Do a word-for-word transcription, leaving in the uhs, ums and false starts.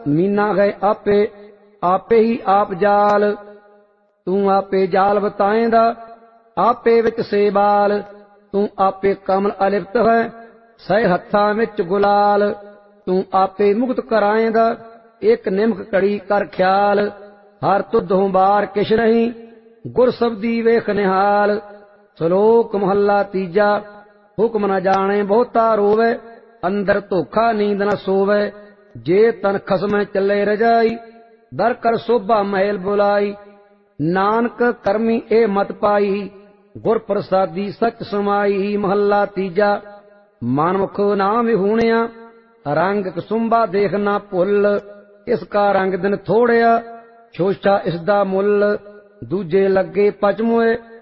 मीना गए आपे आपे ही आप जाल। तू आपे जाल बताएंदा आपे विच से बाल। तू आपे कमल अलिप्त है सै हत्थां विच गुलाल। तू आपे मुक्त कराएंदा एक निमक कड़ी कर ख्याल। हर तुधों बार किश नहीं गुर सबदी वेख निहाल। श्लोक महला तीजा। हुक्म न जाने बहुता रोवे अंदर धोखा नींद न सोवे। जे तन खसमें चले रजाई दर कर शोभा महल बुलाई। नानक करमी ए मत पाई गुर प्रसादी सच समाई। महला तीजा। मनमुख ना विहूणिया रंग कसुंबा देखना भुल। इसका रंग दिन थोड़िया शोषा इसदा मुल। दूजे लगे पचमुए